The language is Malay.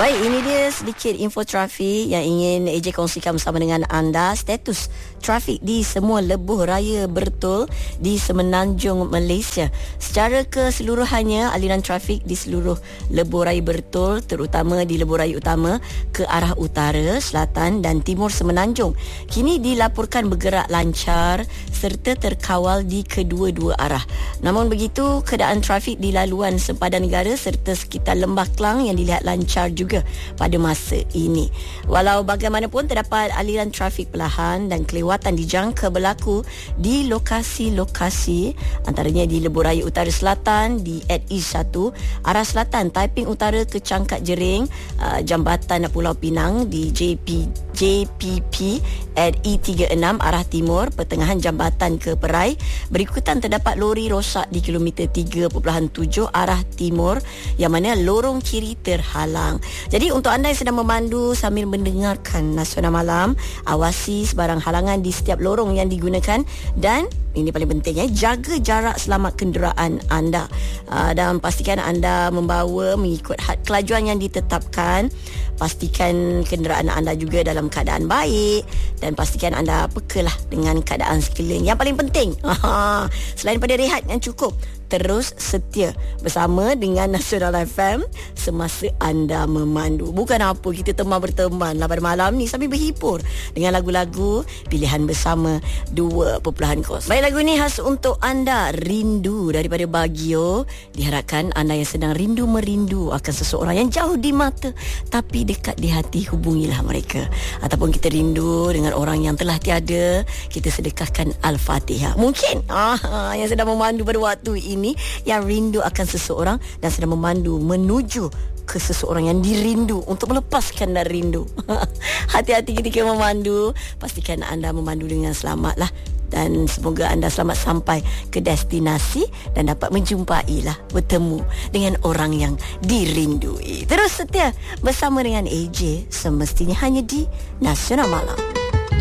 Baik, ini dia sedikit info trafik yang ingin AJ kongsikan bersama dengan anda. Status trafik di semua lebuh raya bertol di Semenanjung Malaysia. Secara keseluruhannya, aliran trafik di seluruh lebuh raya bertol, terutama di lebuh raya utama ke arah utara, selatan dan timur Semenanjung, kini dilaporkan bergerak lancar serta terkawal di kedua-dua arah. Namun begitu, keadaan trafik di laluan sempadan negara serta sekitar Lembah Klang yang dilihat lancar juga pada masa ini. Walau bagaimanapun, terdapat aliran trafik perlahan dan kelewatan dijangka berlaku di lokasi-lokasi antaranya di Lebuh Raya Utara Selatan di East 1 arah selatan, Taiping Utara ke Cangkat Jering, Jambatan Pulau Pinang di JPP at E36 arah timur, pertengahan jambatan ke Perai. Berikutan terdapat lori rosak di kilometer 3.7 arah timur yang mana lorong kiri terhalang. Jadi untuk anda yang sedang memandu sambil mendengarkan Nasional Malam, awasi sebarang halangan di setiap lorong yang digunakan dan ini paling penting, jaga jarak selamat kenderaan anda, dan pastikan anda membawa mengikut had kelajuan yang ditetapkan. Pastikan kenderaan anda juga dalam keadaan baik dan pastikan anda pekalah dengan keadaan sekeliling. Yang paling penting, selain pada rehat yang cukup, terus setia bersama dengan Nasional FM semasa anda memandu. Bukan apa, kita berteman lah pada malam ni sambil berhibur dengan lagu-lagu pilihan bersama 2.0. Baik, lagu ni khas untuk anda, Rindu daripada Baguio. Diharapkan anda yang sedang rindu-merindu akan seseorang yang jauh di mata tapi dekat di hati, hubungilah mereka. Ataupun kita rindu dengan orang yang telah tiada, kita sedekahkan Al-Fatihah. Mungkin yang sedang memandu pada waktu ini yang rindu akan seseorang dan sedang memandu menuju ke seseorang yang dirindu untuk melepaskan dari rindu. Hati-hati ketika memandu. Pastikan anda memandu dengan selamat lah. Dan semoga anda selamat sampai ke destinasi dan dapat menjumpai lah, bertemu dengan orang yang dirindui. Terus setia bersama dengan AJ, semestinya hanya di Nasional Malam.